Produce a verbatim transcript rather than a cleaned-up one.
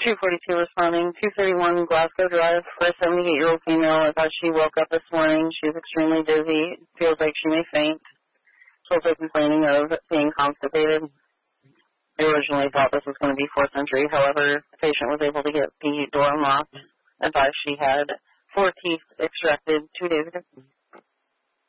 two forty-two responding, two thirty-one Glasgow Drive for a seventy-eight-year-old female. As she woke up this morning, she is extremely dizzy, feels like she may faint. She's also complaining of being constipated. They originally thought this was going to be fourth century. However, the patient was able to get the door unlocked. Advised she had four teeth extracted two days ago.